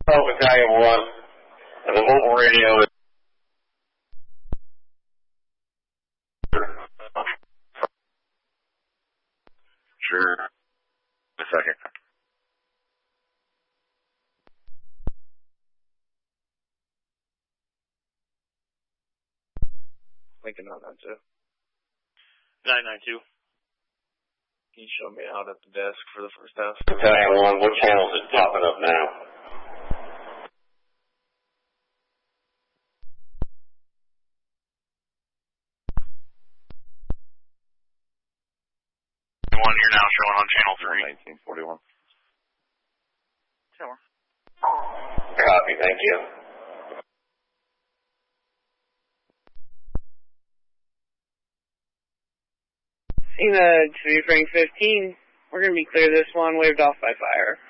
Battalion 1, and the mobile radio is... Sure. A second. Thinking on that too. 992. Can you show me out at the desk for the first task? Battalion 1, what channel is it popping up now? You're now showing on channel 3. 1941. Tower. Copy, thank you. Cena to be Frank 15. We're going to be clear this one, waved off by fire.